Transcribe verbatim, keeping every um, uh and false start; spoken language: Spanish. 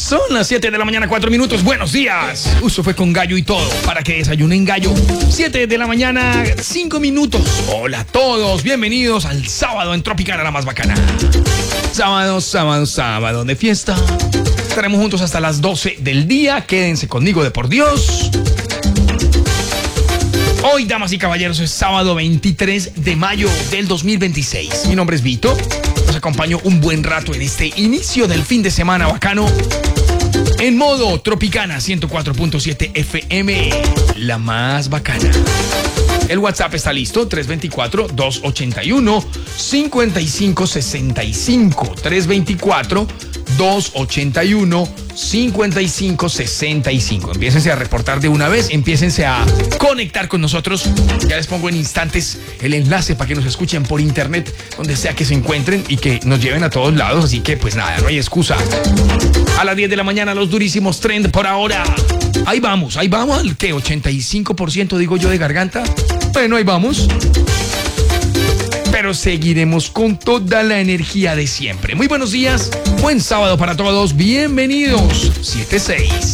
Son las siete de la mañana, cuatro minutos. Buenos días. Uso fue con gallo y todo para que desayunen gallo. siete de la mañana, cinco minutos. Hola a todos. Bienvenidos al sábado en Tropicana, la más bacana. Sábado, sábado, sábado de fiesta. Estaremos juntos hasta las doce del día. Quédense conmigo de por Dios. Hoy, damas y caballeros, es sábado veintitrés de mayo del dos mil veintiséis. Mi nombre es Vito. Los acompaño un buen rato en este inicio del fin de semana bacano. En modo Tropicana ciento cuatro punto siete F M, la más bacana. El WhatsApp está listo, tres dos cuatro, dos ocho uno, cinco cinco seis cinco. tres dos cuatro, dos ocho uno, cinco cinco seis cinco. Empiécense a reportar de una vez, empiécense a conectar con nosotros. Ya les pongo en instantes el enlace para que nos escuchen por internet, donde sea que se encuentren y que nos lleven a todos lados. Así que pues nada, no hay excusa. A las diez de la mañana los durísimos trend por ahora. Ahí vamos, ahí vamos al que ochenta y cinco por ciento digo yo de garganta. Bueno, ahí vamos. Pero seguiremos con toda la energía de siempre. Muy buenos días, buen sábado para todos, bienvenidos. siete seis.